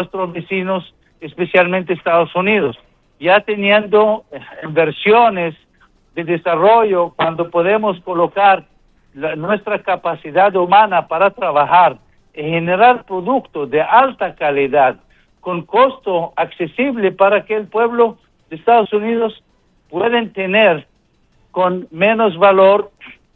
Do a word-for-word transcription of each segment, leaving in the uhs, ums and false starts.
nuestros vecinos, especialmente Estados Unidos. Ya teniendo inversiones de desarrollo, cuando podemos colocar la, nuestra capacidad humana para trabajar y generar productos de alta calidad, con costo accesible para que el pueblo de Estados Unidos puedan tener con menos valor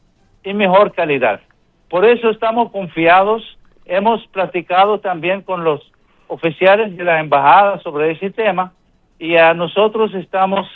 y mejor calidad. Por eso estamos confiados. Hemos platicado también con los oficiales de la embajada sobre ese tema y a nosotros estamos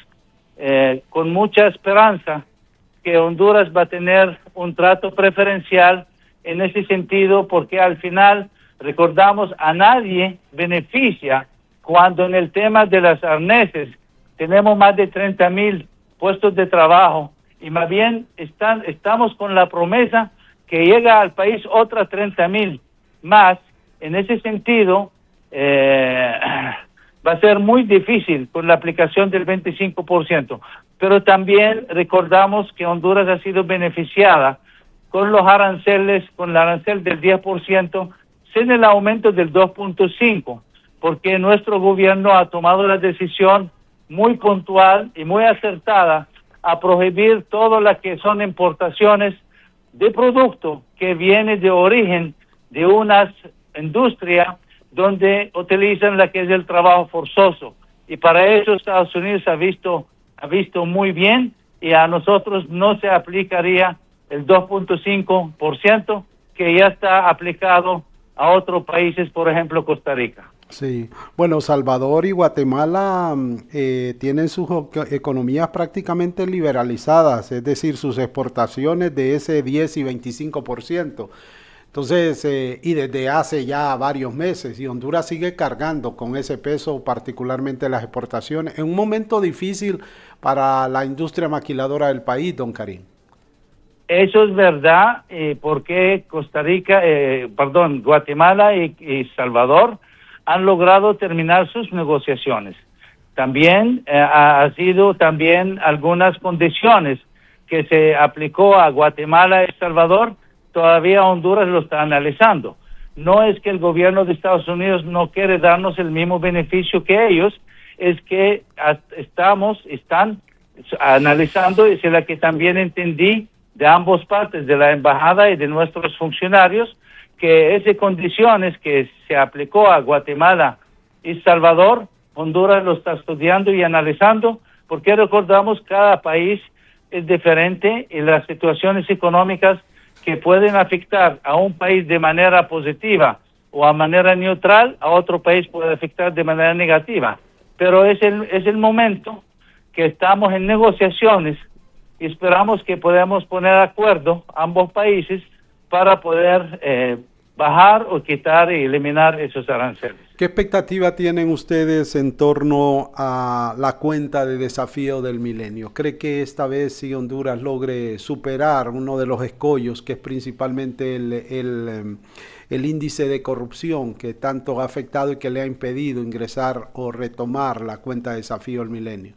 eh, con mucha esperanza que Honduras va a tener un trato preferencial en ese sentido, porque al final, recordamos, a nadie beneficia cuando en el tema de las arneses tenemos más de treinta mil puestos de trabajo y más bien están, estamos con la promesa que llega al país otras treinta mil más. En ese sentido, eh, va a ser muy difícil con la aplicación del veinticinco por ciento. Pero también recordamos que Honduras ha sido beneficiada con los aranceles, con el arancel del diez por ciento, sin el aumento del dos punto cinco, porque nuestro gobierno ha tomado la decisión muy puntual y muy acertada a prohibir todo lo que son importaciones de productos que vienen de origen de unas industrias donde utilizan la que es el trabajo forzoso. Y para eso Estados Unidos ha visto, ha visto muy bien, y a nosotros no se aplicaría el dos punto cinco por ciento que ya está aplicado a otros países, por ejemplo Costa Rica. Sí, bueno, Salvador y Guatemala eh, tienen sus economías prácticamente liberalizadas, es decir, sus exportaciones de ese diez y veinticinco por ciento. Entonces, eh, y desde hace ya varios meses, y Honduras sigue cargando con ese peso, particularmente las exportaciones, en un momento difícil para la industria maquiladora del país, don Karim. Eso es verdad, eh, porque Costa Rica, eh, perdón, Guatemala y, y Salvador han logrado terminar sus negociaciones. También eh, ha sido también algunas condiciones que se aplicó a Guatemala y El Salvador, todavía Honduras lo está analizando. No es que el gobierno de Estados Unidos no quiere darnos el mismo beneficio que ellos, es que estamos, están analizando, y es la que también entendí de ambas partes, de la embajada y de nuestros funcionarios, que esas condiciones que se aplicó a Guatemala y Salvador, Honduras lo está estudiando y analizando, porque recordamos cada país es diferente y las situaciones económicas que pueden afectar a un país de manera positiva o a manera neutral, a otro país puede afectar de manera negativa. Pero es el, es el momento que estamos en negociaciones y esperamos que podamos poner de acuerdo ambos países para poder eh, bajar o quitar y eliminar esos aranceles. ¿Qué expectativa tienen ustedes en torno a la cuenta de desafío del milenio? ¿Cree que esta vez si Honduras logre superar uno de los escollos, que es principalmente el, el, el índice de corrupción que tanto ha afectado y que le ha impedido ingresar o retomar la cuenta de desafío del milenio?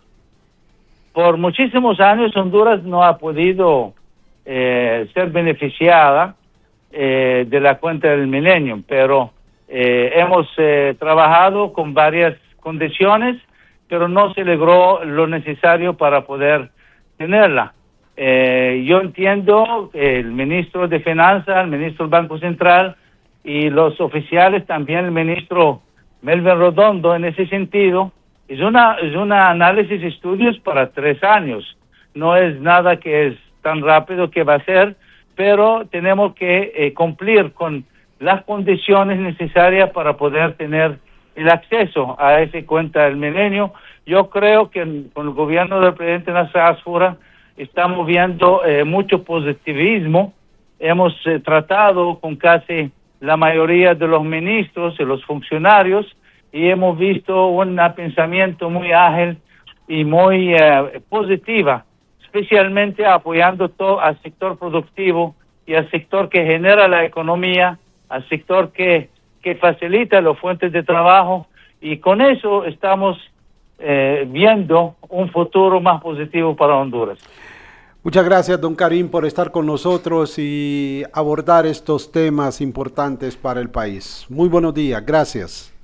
Por muchísimos años Honduras no ha podido eh, ser beneficiada eh, de la cuenta del milenio, pero eh, hemos eh, trabajado con varias condiciones, pero no se logró lo necesario para poder tenerla. Eh, yo entiendo que el ministro de Finanzas, el ministro del Banco Central y los oficiales, también el ministro Melvin Redondo, en ese sentido, es una es un análisis y estudios para tres años. No es nada que es tan rápido que va a ser, pero tenemos que eh, cumplir con las condiciones necesarias para poder tener el acceso a esa cuenta del milenio. Yo creo que con el gobierno del presidente Nasser Asfura estamos viendo eh, mucho positivismo. Hemos eh, tratado con casi la mayoría de los ministros y los funcionarios y hemos visto un pensamiento muy ágil y muy eh, positiva, especialmente apoyando todo al sector productivo y al sector que genera la economía, al sector que, que facilita las fuentes de trabajo, y con eso estamos eh, viendo un futuro más positivo para Honduras. Muchas gracias, don Karim, por estar con nosotros y abordar estos temas importantes para el país. Muy buenos días, gracias.